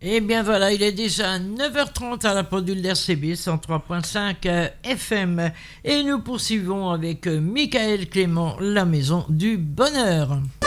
Et bien voilà, il est déjà 9h30 à la pendule d'RCB 103.5 FM. Et nous poursuivons avec Michael Clément, la maison du bonheur.